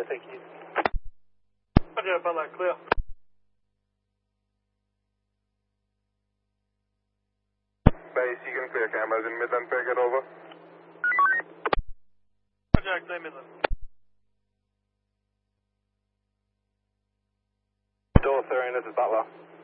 thank you. Roger, Butler, clear. Base, you can clear cameras in Midland, Fair, get over. Roger, clear Midland. Door 30, this is Butler.